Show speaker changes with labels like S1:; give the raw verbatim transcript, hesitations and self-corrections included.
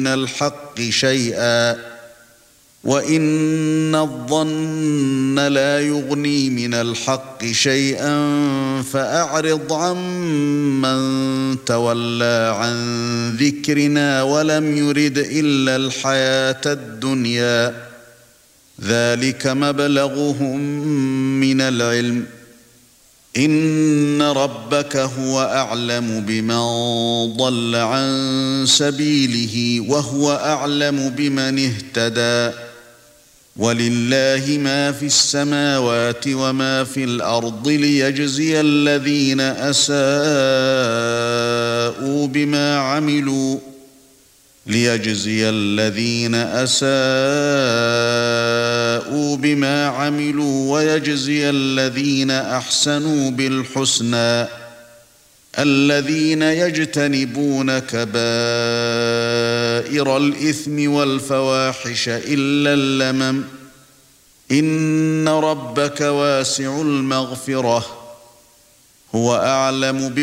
S1: من الحق شيئا وإن الظن لا يغني من الحق شيئا فأعرض عمن تولى عن ذكرنا ولم يرد إلا الحياة الدنيا ذلك مبلغهم من العلم إن ربك هو أعلم بمن ضل عن سبيله وهو أعلم بمن اهتدى ولله ما في السماوات وما في الأرض ليجزي الذين أساءوا بما عملوا ليجزي الذين أساءوا بما عملوا ويجزي الذين أحسنوا بالحسنى الذين يجتنبون كبائر الإثم والفواحش إلا اللمم إن ربك واسع المغفرة هو أعلم